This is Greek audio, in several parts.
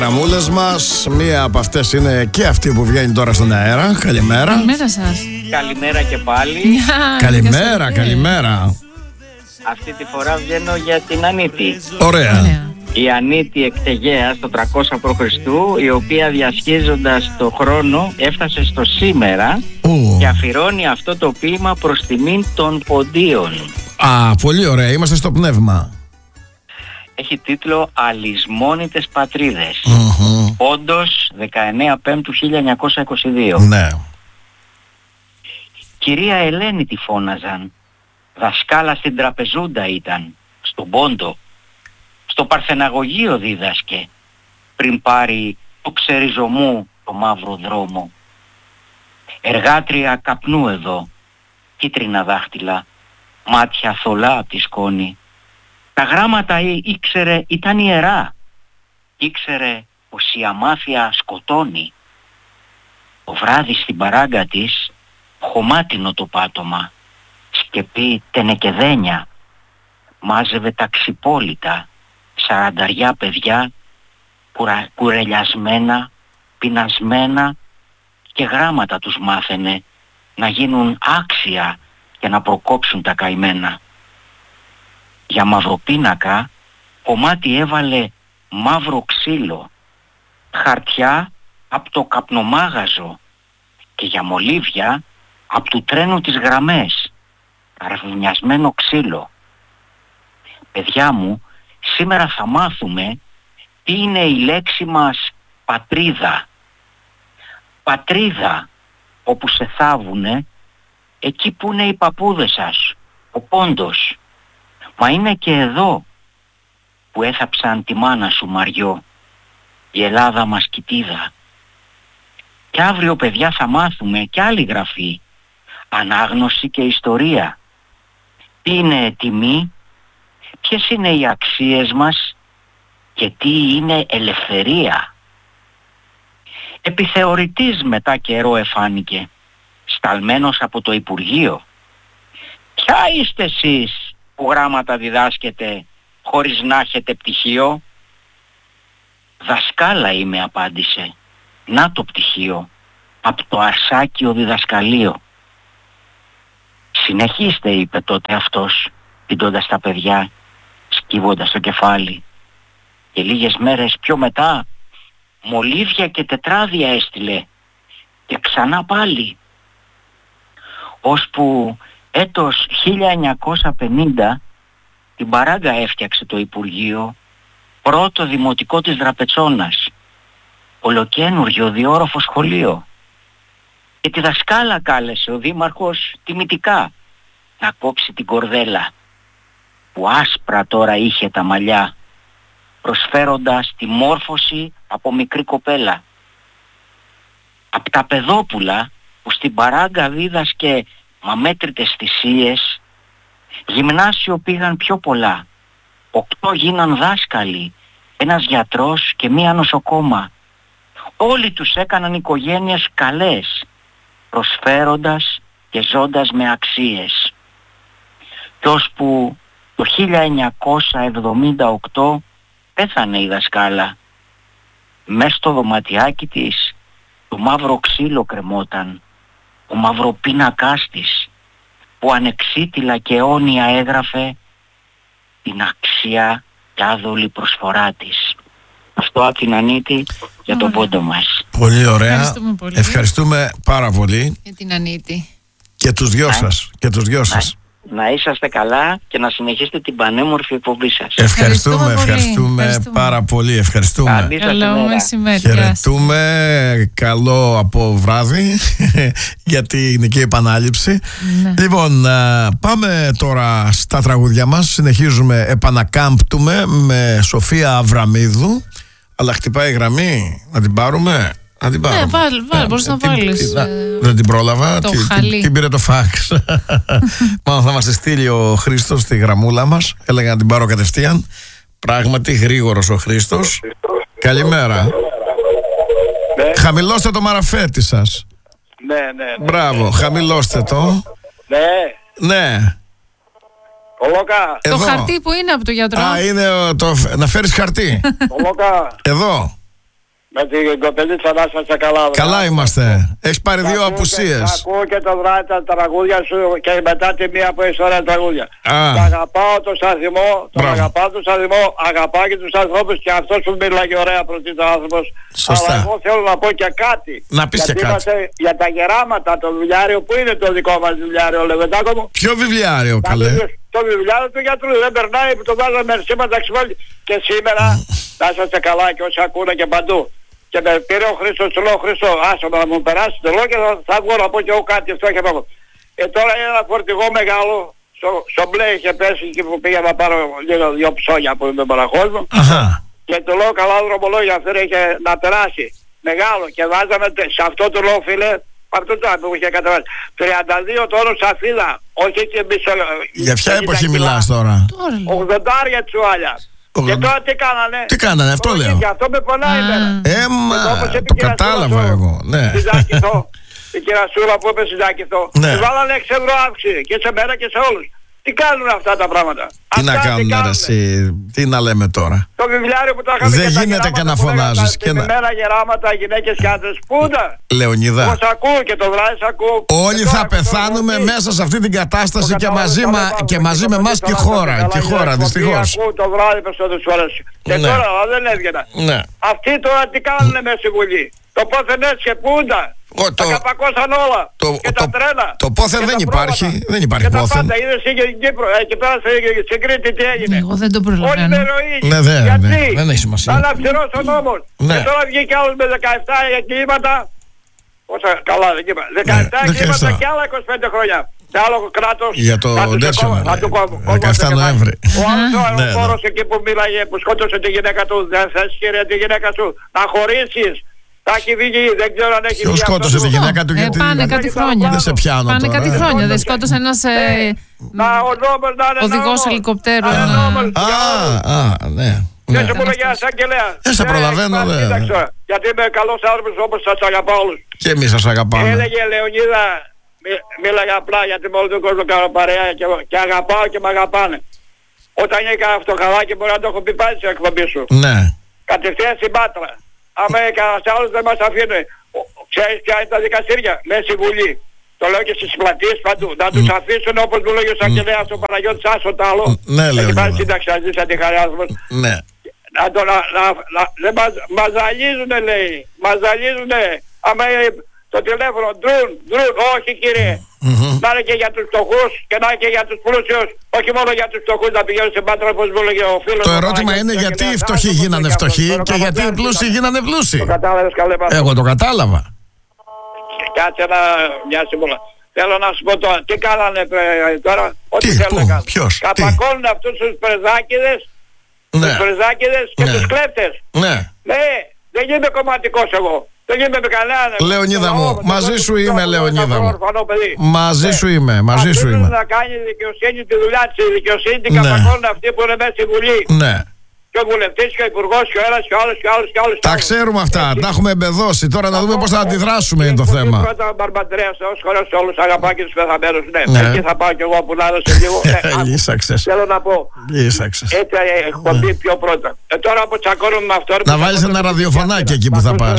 Γραμμούλες μας, μία από αυτές είναι και αυτή που βγαίνει τώρα στον αέρα. Καλημέρα. Καλημέρα σας. Καλημέρα και πάλι. Καλημέρα, καλημέρα. Αυτή τη φορά βγαίνω για την Ανίτη. Ωραία. Η Ανίτη Εκτεγέα στο 300 π.Χ., η οποία διασχίζοντας το χρόνο έφτασε στο σήμερα και αφιερώνει αυτό το ποίημα προς τιμήν των Ποντίων. Α, πολύ ωραία, είμαστε στο πνεύμα. Έχει τίτλο «Αλυσμόνητες πατρίδες». Πόντος 19 Πέμπτου 1922. Ναι. Κυρία Ελένη τη φώναζαν. Δασκάλα στην Τραπεζούντα ήταν. Στον Πόντο. Στο Παρθεναγωγείο δίδασκε. Πριν πάρει το ξεριζωμού το μαύρο δρόμο. Εργάτρια καπνού εδώ. Κίτρινα δάχτυλα. Μάτια θολά απ' τη σκόνη. Τα γράμματα ήξερε ήταν ιερά. Ήξερε πως η αμάθεια σκοτώνει. Το βράδυ στην παράγκα της χωμάτινο το πάτωμα. Σκεπή τενεκεδένια. Μάζευε τα ξυπόλυτα. 40 παιδιά κουρελιασμένα, πεινασμένα και γράμματα τους μάθαινε να γίνουν άξια και να προκόψουν τα καημένα. Για μαυροπίνακα κομμάτι έβαλε μαύρο ξύλο, χαρτιά από το καπνομάγαζο και για μολύβια από του τρένου τις γραμμές, καρβουνιασμένο ξύλο. Παιδιά μου, σήμερα θα μάθουμε τι είναι η λέξη μας πατρίδα. Πατρίδα, όπου σε θάβουνε, εκεί που είναι οι παππούδες σας, ο Πόντος. Μα είναι και εδώ που έθαψαν τη μάνα σου Μαριό, η Ελλάδα μας κοιτίδα. Και αύριο παιδιά θα μάθουμε και άλλη γραφή, ανάγνωση και ιστορία. Τι είναι τιμή, ποιες είναι οι αξίες μας και τι είναι ελευθερία. Επιθεωρητής μετά καιρό εφάνηκε, σταλμένος από το Υπουργείο. Ποια είστε εσείς που γράμματα διδάσκετε χωρίς να έχετε πτυχίο? Δασκάλα είμαι, απάντησε. Να το πτυχίο, από το Αρσάκιο διδασκαλείο. Συνεχίστε, είπε τότε αυτός, πηντώντας τα παιδιά, σκύβοντας το κεφάλι. Και λίγες μέρες πιο μετά μολύβια και τετράδια έστειλε και ξανά πάλι. Ώσπου έτος 1950 την παράγκα έφτιαξε το Υπουργείο, πρώτο δημοτικό της Δραπετσόνας, ολοκαίνουργιο διόροφο σχολείο. Και τη δασκάλα κάλεσε ο δήμαρχος τιμητικά να κόψει την κορδέλα που άσπρα τώρα είχε τα μαλλιά, προσφέροντας τη μόρφωση από μικρή κοπέλα. Απ' τα παιδόπουλα που στην παράγκα δίδασκε μαμέτρητες θυσίες, γυμνάσιο πήγαν πιο πολλά. 8 γίναν δάσκαλοι, ένας γιατρός και μία νοσοκόμα. Όλοι τους έκαναν οικογένειες καλές, προσφέροντας και ζώντας με αξίες. Κι ώσπου το 1978 πέθανε η δασκάλα. Μες στο δωματιάκι της το μαύρο ξύλο κρεμόταν, ο μαυροπίνακάς της, που ανεξίτηλα και αιώνια έγραφε την αξία και άδολη προσφορά της. Αυτό από την Ανίτη για τον Πόντο μας. Πολύ ωραία. Ευχαριστούμε πολύ. Ευχαριστούμε πάρα πολύ. Για την Ανίτη. Και τους δυο σας. Και τους δυο σας. Να είσαστε καλά και να συνεχίσετε την πανέμορφη εκπομπή σας. Ευχαριστούμε πάρα πολύ. Ευχαριστούμε. Καλή σας Καλό ημέρα. μεσημέρι. Χαιρετούμε. Καλό από βράδυ γιατί είναι και η επανάληψη. Ναι. Λοιπόν, πάμε τώρα στα τραγούδια μας. Συνεχίζουμε, επανακάμπτουμε με Σοφία Αβραμίδου. Αλλά χτυπάει η γραμμή. Να την πάρουμε. Ναι, βάλει, μπορείς να βάλεις. Δεν την πρόλαβα. Το χαλί. Την πήρε το φάξ. Μάλλον θα μας τη στείλει ο Χρήστος στη γραμμούλα μας. Έλεγα να την πάρω κατευθείαν. Πράγματι γρήγορος ο Χρήστος. Καλημέρα. Ναι. Χαμηλώστε το μαραφέτη σας. Ναι. Μπράβο, χαμηλώστε το. Ναι. Ναι. Κολόκα. Το χαρτί που είναι από το γιατρό. Α, είναι να φέρεις χαρτί. Κολόκα. Εδώ. Με την κοπελίτσα να είσαστε καλά. Καλά είμαστε. Έχεις πάρει δύο απουσίες. Ακούω και το βράδυ τα τραγούδια σου και μετά τη μία που έχεις ωραία τραγούδια. Τα αγαπάω το σταθμό, αγαπάω και τους ανθρώπους και αυτός που μιλάει ωραία προς τον άνθρωπος. Σωστά. Αλλά εγώ θέλω να πω και κάτι. Να πεις και κάτι. Για τα γεράματα, το βιβλιάριο, που είναι το δικό μας βιβλιάριο, Λεβεντάκο μου. Ποιο βιβλιάριο, καλέ? Το βιβλιάριο του γιατρού δεν περνάει που το βάζαμε σήματα ξυπόλοι. Και σήμερα να είσαστε καλά και όσοι ακούνε και παντού. Και με πήρε ο Χρήστος, του λέω Χρήστο, άσε να μου περάσει το λόγο και θα βγω να πω και εγώ κάτι αυτό και πάω. Τώρα είναι ένα φορτηγό μεγάλο, στο μπλε είχε πέσει εκεί που πήγα να πάρω δύο ψώνια από τον παραχώσμο. Και του λέω καλά δρομολόγια αυτό είχε να περάσει. Μεγάλο και βάζαμε σε αυτό το λέω φίλε, αυτό το που είχε κατεβάσει. 32 τόνους σαφίδα, όχι και μισό. Για ποια εποχή μιλάς τώρα? 80 τσουάλια. Και τώρα τι κάνανε? Τι κάνανε, αυτό λέω. Και αυτό με πονάει εμένα. Το κατάλαβα εγώ. Ναι. Η κυρασούλα που είπε συντάκηθο. Ναι. Βάλανε 6 ευρώ αύξηση και σε μένα και σε όλους. Τι κάνουν αυτά τα πράγματα? Τι να κάνουν ρε εσύ, τι να λέμε τώρα? Το βιβλιάριο που τα είχαμε. Δεν γίνεται και να φωνάζεις. Και να... γεράματα, γυναίκες και άντρες. Πούντα. Λεωνίδα. Πώς ακούω και το βράδυ ακούω. Όλοι θα πεθάνουμε μέσα σε αυτή την κατάσταση και μαζί με εμάς και η χώρα. Δυστυχώς. Ακούω το βράδυ περισσότερες φορές. Και τώρα δεν έβγαινα. Αυτοί τώρα τι κάνουνε μέσα στη Βουλή? Το πόθεν έτσι πούντα. Τα καπακώσαν όλα. Και τα τρένα. Το πόθεν δεν υπάρχει. Δεν υπάρχει πόθεν. Και τα πάντα. Είδες στην Κύπρο. Και πέρα στην Κρήτη τι έγινε. Εγώ δεν το προλαβαίνω. Όλοι με ροή. Γιατί? Δεν έχει σημασία. Αλλά αυστηρός ο νόμος. Και τώρα βγήκε άλλος με 17 εγκλήματα. Όσα καλά εγκλήματα. 17 εγκλήματα και άλλα 25 χρόνια. Σε άλλο κράτος. Για το Ντέρσον. 17 Νοέμβρη. Ο άλλος ο αεροπόρος εκεί που μίλαγε, που σκότωσε τη γυναίκα του. Δεν θες κύριε τη γυναίκα σου να χωρίσεις? Τα έχει βγει, δεν ξέρω αν έχει βγει. Ποιος σκότωσε τη γυναίκα του? Γιατί πάνε κάτι χρόνια. Δεν σε πιάνω τώρα. Πάνε κάτι χρόνια. Δεν σκότωσε ένας οδηγός ελικοπτέρου. Ναι. Και σε μου λέγε εισαγγελέα. Σε προλαβαίνω. Γιατί είμαι καλός άνθρωπος όπως σας αγαπάω όλους. Και εμείς σας αγαπάμε. Έλεγε Λεωνίδα, μίλαγε απλά γιατί με όλο τον κόσμο κάνω παρέα και αγαπάω και με αγαπάνε. Όταν έκανα αυτό χαλάκι μπορεί να το έχω πει πάλι στην εκπομπή σου. Ναι. Κατευθείαν στην Πάτρα. Άμα κανένας άλλος δεν μας αφήνει. Ξέρεις ποια είναι τα δικαστήρια? Μέσα στη Βουλή. Το λέω και στις πλατείες παντού. Να τους αφήσουν όπως μου λέγει ο Σαγγελέας ο Παναγιώτης Άσο τ' άλλο. Ναι, λέω. Έχει πάρει σύνταξη να ζήσει αντιχαριάσμος. Ναι. Μας ζαλίζουνε λέει. Μας ζαλίζουνε. Άμα το τηλέφωνο ντρουν, όχι κύριε. Να είναι και για τους φτωχούς και να είναι και για τους πλούσιους. Όχι μόνο για τους φτωχούς να πηγαίνουν σε Πάτρα όπως μου έλεγε ο φίλος. Το ερώτημα είναι γιατί οι φτωχοί γίνανε φτωχοί και γιατί οι πλούσιοι γίνανε πλούσιοι. Το κατάλαβες καλέ μας. Εγώ το κατάλαβα. Κάτσε μια συμβουλά. Θέλω να σου πω τώρα, τι κάνανε τώρα, ό,τι θέλουν να κάνουν. Ποιος, καπακώνουν αυτούς τους πρεζάκηδες, τους πρεζάκηδες και τους κλέφτες. Ναι. Ναι, δεν είμαι κομματικός εγώ. Δεν είμαι με κανέναν. Λεωνίδα μου, μαζί σου είμαι Λεωνίδα μου. Μαζί σου είμαι, μαζί σου είμαι. Να κάνει η δικαιοσύνη τη δουλειά της, η δικαιοσύνη την καπακώνουν αυτοί που είναι μέσα στη Βουλή. Ναι. Και ο βουλευτής και ο υπουργός και ο ένας και ο άλλος και ο άλλος και ο άλλος. Τα ξέρουμε αυτά, τα έχουμε εμπεδώσει. Τώρα να δούμε πώς θα αντιδράσουμε είναι το θέμα. Πρώτα ο Μπαρμπαντρέας, ως χωρίς όλους αγαπά και τους πεθαμένους. Ναι, εκεί θα πάω κι εγώ που να σε λίγο. Λύσαξες. Θέλω να πω. Λύσαξες. Έτσι εκπομπή πιο πρώτα. Τώρα που τσακώνουμε με αυτό. Να βάλεις ένα ραδιοφωνάκι εκεί που θα πας.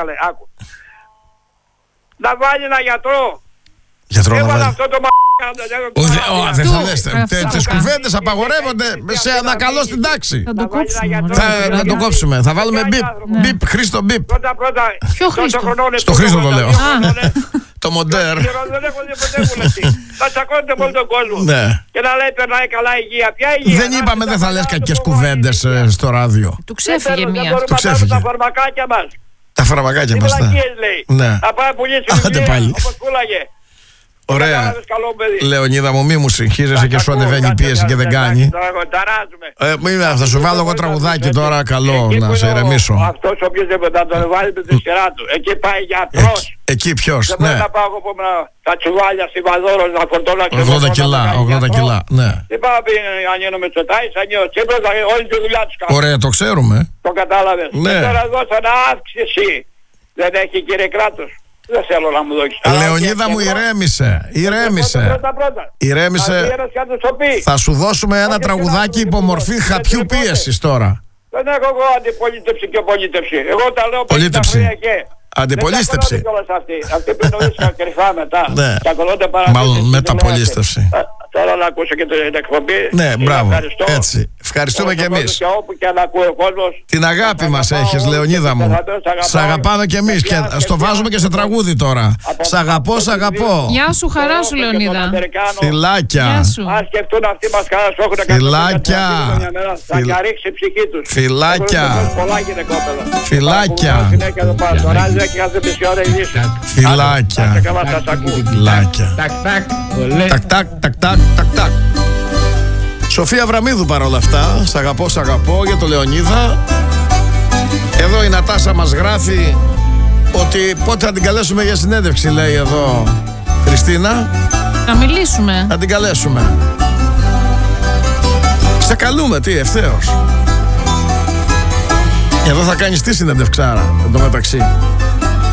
Να βάλει ένα γιατρό. Γιατρό να βάλει. Αυτό το δεν θα λες. Τις κουβέντες απαγορεύονται. Σε ανακαλώ στην τάξη. Θα το κόψουμε. Θα το κόψουμε. Θα βάλουμε μπιπ. Χρήστο μπιπ. Πρώτα. Ποιο Χρήστο? Στο Χρήστο το λέω. Το μοντέρ. Δεν έχω δει ποτέ βουλευτή. Θα τσακώνετε με όλο τον κόσμο. Και να λέει περνάει καλά υγεία. Ποια υγεία? Δεν είπαμε δεν θα λες κακές κουβέντες στο ράδιο. Του ξέφυγε μία. Του ξέφυγε. Τα φαρμακάκια μας. Τα φαρμακάκια μας. Ναι. Θα πάει πουλήσει βιβλία όπως πουλάγε. Ωραία. Λεωνίδα μου, μη μου συγχύζεσαι και σου ανεβαίνει η πίεση και δεν κάνει. Θα σου βάλω εγώ τραγουδάκι τώρα, καλό να σε ηρεμήσω. Αυτός ο οποίος δεν θα τον βάλει με τη σειρά του. Εκεί πάει γιατρός. Εκεί ποιος? Δεν μπορεί να πάω εγώ τα τσουβάλια στη Βαδόρος να φορτώνω 80 κιλά, 80 κιλά, ναι. Τι πάω αν γίνω με Τσοτάης, αν γίνω Τσίπρος, όλη τη δουλειά τους κάνουν. Ωραία, το ξέρουμε. Το κατάλαβες. Ναι. Τώρα δώσανε αύξηση. Δεν έχει κύριε κράτος. Δεν θέλω να μου δώσεις. Λεωνίδα μου, ηρέμησε. Ηρέμησε. Θα σου δώσουμε ένα τραγουδάκι υπό μορφή χαπιού πίεσης τώρα. Δεν έχω εγώ αντιπολίτευση και πολίτευση. Εγώ τα λέω 50 Πολίτευση. χρόνια και. Αντιπολίτευση. Δεν κιόλας αυτοί. Αυτοί που εννοήθηκαν κρυφά μετά. Ναι. Και ακολούνται παραδείγματα. Μάλλον μεταπολίτευση. Τώρα να ακούσω και την εκπομπή. Ναι, Και μπράβο. ευχαριστώ. Έτσι. Ευχαριστούμε Όλος κι ο κόσμος εμείς. Και όπου και αν ακούει ο κόσμος. Την αγάπη Σ' μας αγαπάω έχεις, όλους Λεωνίδα και μου. σ' Σ' αγαπάμε κι εμείς. Και στο βάζουμε και σε τραγούδι τώρα. Σ' αγαπώ, σ' αγαπώ. Γεια σου, χαρά σου, Λεωνίδα. Φιλάκια. Γεια σου. Αν σκεφτούν αυτοί μας καλά σου έχουν Φιλάκια. Θα καρύξει η ψυχή τους. Φιλάκια. Πολλά γυναικόπαιδα. Φιλάκια. Συνέχεια εδώ πάνω. Το ράδιο έχει κάθε μισή ώρα ειδήσεις. Φιλάκια. Να καλά σας ακούω. Φιλάκια. Τακ, τακ, ολέ. Τακ, τακ, τακ, τακ, τακ, τακ. Σοφία Βραμίδου παρόλα αυτά. Σ' αγαπώ για το Λεωνίδα. Εδώ η Νατάσα μας γράφει ότι πότε θα την καλέσουμε για συνέντευξη, λέει εδώ Χριστίνα. Να μιλήσουμε. Να την καλέσουμε. Σε καλούμε, τι, ευθέως. Εδώ θα κάνεις τι συνέντευξάρα, εν τω μεταξύ.